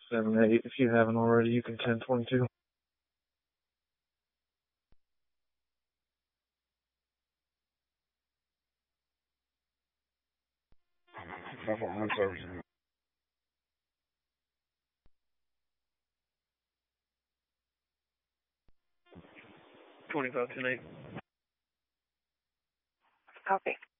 7-8. If you haven't already, you can 10-22. That's what I'm servicing. 25-10-8. Copy.